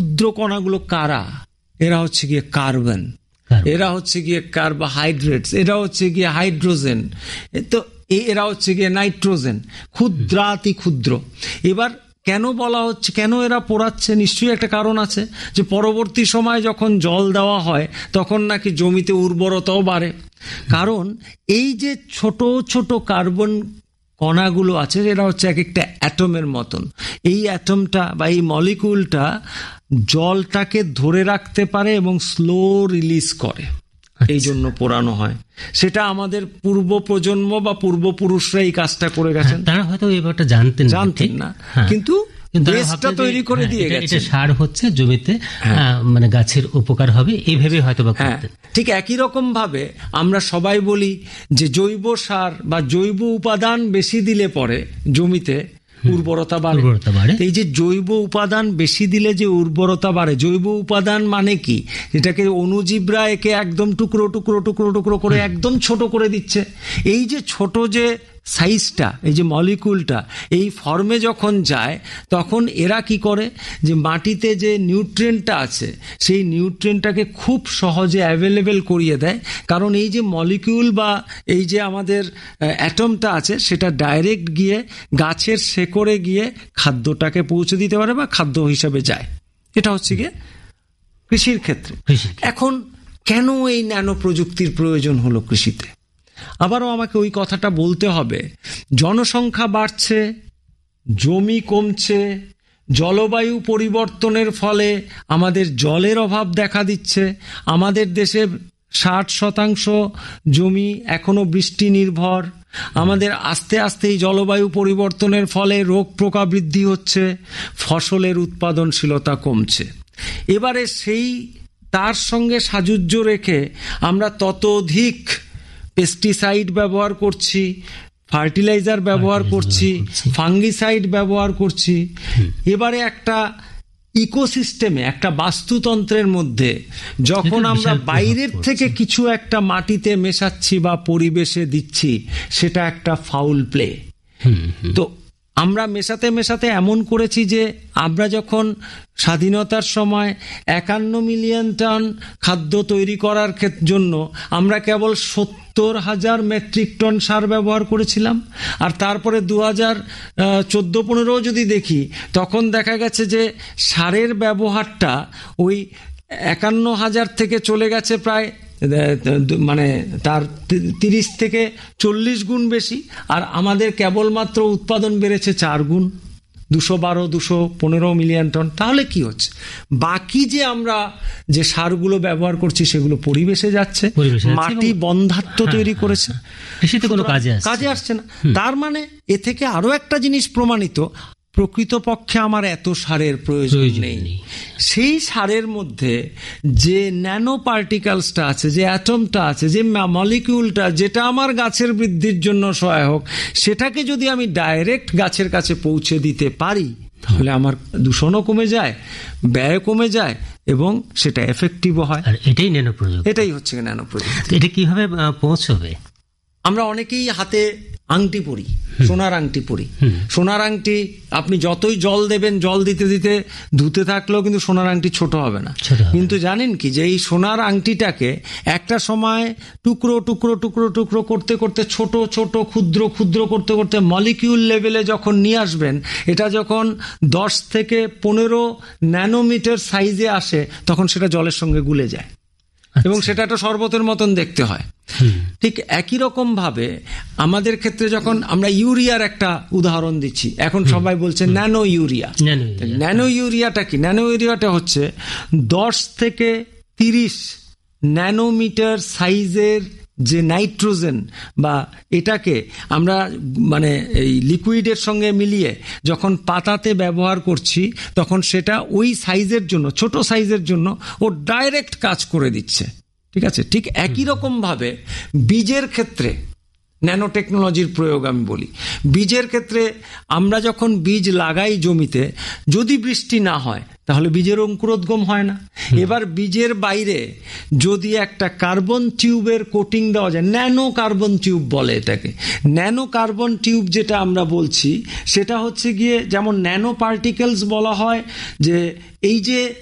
ক্ষুদ্র কণাগুলো কারা? এরা হচ্ছে গিয়ে কার্বন, এরা হচ্ছে গিয়ে কার্বোহাইড্রেটস, এরা হচ্ছে গিয়ে হাইড্রোজেন, তো এরা হচ্ছে গিয়ে নাইট্রোজেন, ক্ষুদ্রাতি ক্ষুদ্র। এবার কেন বলা হচ্ছে, কেন এরা পোড়াচ্ছে? নিশ্চয়ই একটা কারণ আছে, যে পরবর্তী সময় যখন জল দেওয়া হয় তখন নাকি জমিতে উর্বরতাও বাড়ে। কারণ এই যে ছোট ছোট কার্বন কণাগুলো আছে, এরা হচ্ছে এক একটা অ্যাটমের মতন। এই অ্যাটমটা বা এই মলিকিউলটা জলটাকে ধরে রাখতে পারে এবং স্লো রিলিজ করে, এই জন্য পোড়ানো হয়। সেটা আমাদের পূর্ব প্রজন্ম বা পূর্বপুরুষরা এই কাজটা করে গেছেন। তারা হয়তো এই ব্যাপারটা জানতেন না, কিন্তু বেসটা তৈরি করে দিয়ে গেছে, সার হচ্ছে জমিতে, মানে গাছের উপকার হবে, এইভাবে হয়তো বা করতেন। ঠিক একই রকম ভাবে আমরা সবাই বলি যে জৈব সার বা জৈব উপাদান বেশি দিলে পরে জমিতে উর্বরতা বাড়ে। এই যে জৈব উপাদান বেশি দিলে যে উর্বরতা বাড়ে, জৈব উপাদান মানে কি? এটাকে অণুজীবরা একে একদম টুকরো টুকরো টুকরো টুকরো করে একদম ছোট করে দিচ্ছে। এই যে ছোট যে সাইজটা, এই যে মলিকিউলটা এই ফর্মে যখন যায়, তখন এরা কি করে, যে মাটিতে যে নিউট্রিয়েন্টটা আছে সেই নিউট্রিয়েন্টটাকে খুব সহজে অ্যাভেলেবেল করিয়ে দেয়। কারণ এই যে মলিকিউল বা এই যে আমাদের অ্যাটমটা আছে, সেটা ডাইরেক্ট গিয়ে গাছের শেকড়ে গিয়ে খাদ্যটাকে পৌঁছে দিতে পারে বা খাদ্য হিসাবে যায়। এটা হচ্ছে গিয়ে কৃষির ক্ষেত্রে। এখন কেন এই ন্যানো প্রযুক্তির প্রয়োজন হলো কৃষিতে? আবারও আমাকে ওই কথাটা বলতে হবে, জনসংখ্যা বাড়ছে, জমি কমছে, জলবায়ু পরিবর্তনের ফলে আমাদের জলের অভাব দেখা দিচ্ছে। আমাদের দেশে 60% জমি এখনো বৃষ্টি নির্ভর। আমাদের আস্তে আস্তে এই জলবায়ু পরিবর্তনের ফলে রোগ পোকা বৃদ্ধি হচ্ছে, ফসলের উৎপাদনশীলতা কমছে। এবারে সেই তার সঙ্গে সাযুজ্য রেখে আমরা ততোধিক পেস্টিসাইড ব্যবহার করছি, ফার্টিলাইজার ব্যবহার করছি, ফাঙ্গিসাইড ব্যবহার করছি। এবারে একটা ইকোসিস্টেমে, একটা বাস্তুতন্ত্রের মধ্যে যখন আমরা বাইরের থেকে কিছু একটা মাটিতে মেশাচ্ছি বা পরিবেশে দিচ্ছি, সেটা একটা ফাউল প্লে। তো আমরা মেশাতে মেশাতে এমন করেছি যে আমরা যখন স্বাধীনতার সময় 51 মিলিয়ন টন খাদ্য তৈরি করার জন্য আমরা কেবল 70,000 মেট্রিক টন সার ব্যবহার করেছিলাম। আর তারপরে 2014-15 যদি দেখি, তখন দেখা গেছে যে সারের ব্যবহারটা ওই 51,000 থেকে চলে গেছে প্রায় মানে তার 30 থেকে 40 গুণ বেশি। আর আমাদের কেবলমাত্র উৎপাদন বেড়েছে 4 গুণ, 212-215 মিলিয়ন টন। তাহলে কি হচ্ছে? বাকি যে আমরা যে সারগুলো ব্যবহার করছি সেগুলো পরিবেশে যাচ্ছে, মাটি বন্ধাত্ম তৈরি করেছে, কোনো কাজে আসছে না। তার মানে এ থেকে আরো একটা জিনিস প্রমাণিত, প্রকৃতপক্ষে আমার এত সারের প্রয়োজন নেই। সেই সারের মধ্যে যে ন্যানো পার্টিকেলসটা আছে, যে অ্যাটমটা আছে, যে মলিকিউলটা, যেটা আমার গাছের বৃদ্ধির জন্য সহায়ক, সেটাকে যদি আমি ডাইরেক্ট গাছের কাছে পৌঁছে দিতে পারি, তাহলে আমার দূষণও কমে যায়, ব্যয় কমে যায় এবং সেটা এফেক্টিভও হয়। এটাই ন্যানো প্রযুক্তি, এটাই হচ্ছে ন্যানো প্রযুক্তি। এটা কিভাবে পৌঁছবে? আমরা অনেকেই হাতে আংটি পরি, সোনার আংটি পরি। সোনার আংটি আপনি যতই জল দেবেন, জল দিতে দিতে ধুতে থাকলেও কিন্তু সোনার আংটি ছোট হবে না। কিন্তু জানেন কি, যে এই সোনার আংটিটাকে একটা সময় টুকরো টুকরো টুকরো টুকরো করতে করতে, ছোট ছোট ক্ষুদ্র ক্ষুদ্র করতে করতে মলিকিউল লেভেলে যখন নিয়ে আসবেন, এটা যখন 10 থেকে 15 ন্যানোমিটার সাইজে আসে, তখন সেটা জলের সঙ্গে গুলে যায় এবং সেটা একটা শরবতের মতন দেখতে হয়। ঠিক একই রকম ভাবে আমাদের ক্ষেত্রে যখন আমরা ইউরিয়ার একটা উদাহরণ দিচ্ছি, এখন সবাই বলছে ন্যানো ইউরিয়া। ন্যানো ইউরিয়াটা কি? ন্যানো ইউরিয়াটা হচ্ছে 10 থেকে 30 ন্যানোমিটার সাইজের যে নাইট্রোজেন, বা এটাকে আমরা মানে এই লিকুইডের সঙ্গে মিলিয়ে যখন পাতাতে ব্যবহার করছি, তখন সেটা ওই সাইজের জন্য, ছোট সাইজের জন্য ও ডাইরেক্ট কাজ করে দিচ্ছে। ঠিক আছে? ঠিক একই রকম ভাবে বীজের ক্ষেত্রে ন্যানো টেকনোলজির প্রয়োগ আমি বলি। বীজের ক্ষেত্রে আমরা যখন বীজ লাগাই জমিতে, যদি বৃষ্টি না হয় তাহলে বীজের অঙ্কুরোদ্গম হয় না। এবার বীজের বাইরে যদি একটা কার্বন টিউবের কোটিং দেওয়া যায়, ন্যানো কার্বন টিউব বলে এটাকে। ন্যানো কার্বন টিউব যেটা আমরা বলছি, সেটা হচ্ছে গিয়ে যেমন ন্যানো পার্টিকেলস বলা হয়, যে এই যে